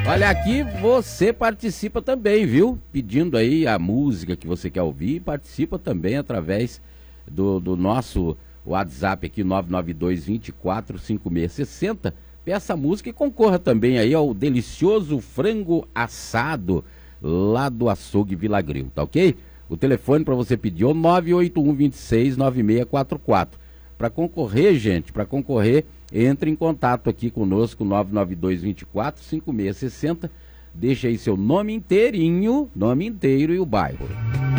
Olha, aqui você participa também, viu? Pedindo aí a música que você quer ouvir, participa também através do nosso WhatsApp aqui, 992-245660. Peça a música e concorra também aí ao delicioso frango assado lá do Açougue Vilagril, tá ok? O telefone para você pedir é o 981-26-9644. Para concorrer, gente, entre em contato aqui conosco, 992-24-5660. Deixa aí seu nome inteiro e o bairro.